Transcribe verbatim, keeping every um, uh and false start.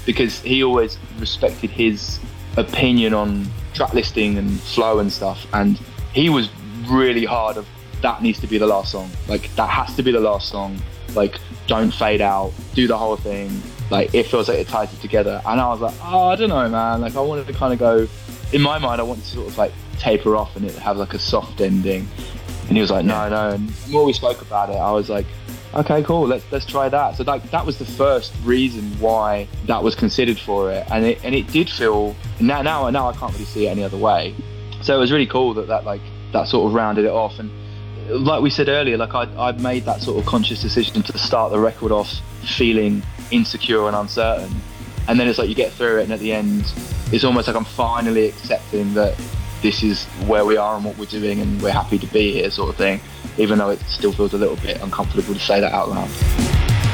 because he always respected his opinion on track listing and flow and stuff, and he was really hard of that needs to be the last song, like that has to be the last song, like don't fade out, do the whole thing, like it feels like it ties it together. And I was like, oh, I don't know, man, like I wanted to kind of go, in my mind I wanted to sort of like taper off and it have like a soft ending, and he was like, no no and the more we spoke about it I was like, okay, cool, let's let's try that. So like that was the first reason why that was considered for it, and it and it did feel, now now now I can't really see it any other way. So it was really cool that that like that sort of rounded it off. And like we said earlier, like I I made that sort of conscious decision to start the record off feeling insecure and uncertain, and then it's like you get through it, and at the end it's almost like I'm finally accepting that this is where we are and what we're doing and we're happy to be here, sort of thing, even though it still feels a little bit uncomfortable to say that out loud.